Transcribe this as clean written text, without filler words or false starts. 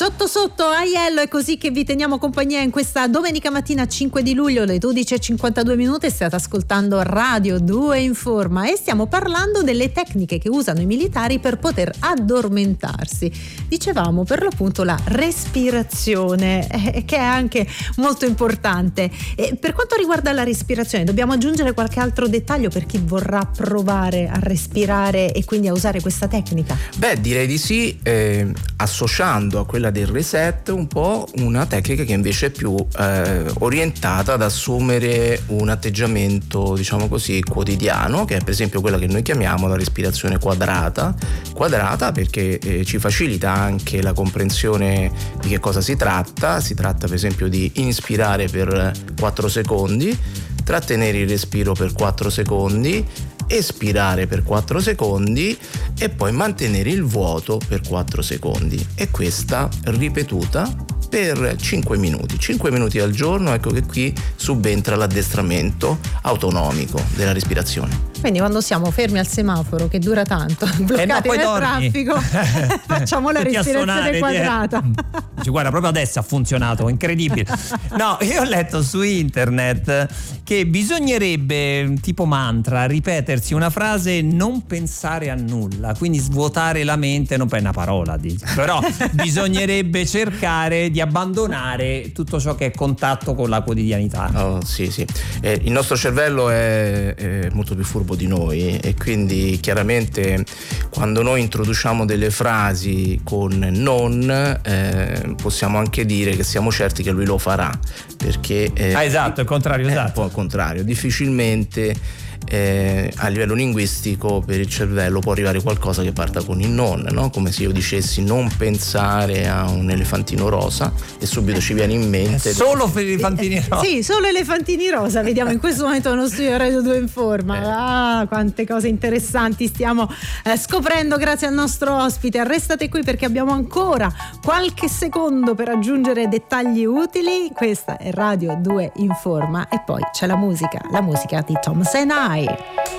Sotto Aiello, è così che vi teniamo compagnia in questa domenica mattina 5 di luglio alle 12:52. State ascoltando Radio 2 Informa e stiamo parlando delle tecniche che usano i militari per poter addormentarsi. Dicevamo per l'appunto la respirazione, che è anche molto importante. Per quanto riguarda la respirazione, dobbiamo aggiungere qualche altro dettaglio per chi vorrà provare a respirare e quindi a usare questa tecnica? Beh, direi di sì, associando a quella del reset un po' una tecnica che invece è più orientata ad assumere un atteggiamento, diciamo così, quotidiano, che è per esempio quella che noi chiamiamo la respirazione quadrata perché ci facilita anche la comprensione di che cosa si tratta per esempio di inspirare per 4 secondi, trattenere il respiro per 4 secondi, espirare per 4 secondi e poi mantenere il vuoto per 4 secondi, e questa ripetuta per 5 minuti al giorno. Ecco che qui subentra l'addestramento autonomico della respirazione. Quindi quando siamo fermi al semaforo che dura tanto, bloccati nel traffico, facciamo la respirazione quadrata. Guarda, proprio adesso ha funzionato, incredibile. No, io ho letto su internet che bisognerebbe, tipo mantra, ripetersi una frase: non pensare a nulla, quindi svuotare la mente, non per una parola, però bisognerebbe cercare di abbandonare tutto ciò che è contatto con la quotidianità. Oh, sì. Il nostro cervello è molto più furbo di noi, e quindi chiaramente quando noi introduciamo delle frasi con non, possiamo anche dire che siamo certi che lui lo farà, perché esatto, il contrario, esatto. Un po' al contrario, difficilmente a livello linguistico per il cervello può arrivare qualcosa che parta con il non, no? Come se io dicessi non pensare a un elefantino rosa e subito ci viene in mente solo per elefantini rosa. Sì, solo elefantini rosa. Vediamo in questo momento nello studio Radio 2 Informa. Quante cose interessanti stiamo scoprendo grazie al nostro ospite. Restate qui perché abbiamo ancora qualche secondo per aggiungere dettagli utili. Questa è Radio 2 Informa e poi c'è la musica di Thomas and I.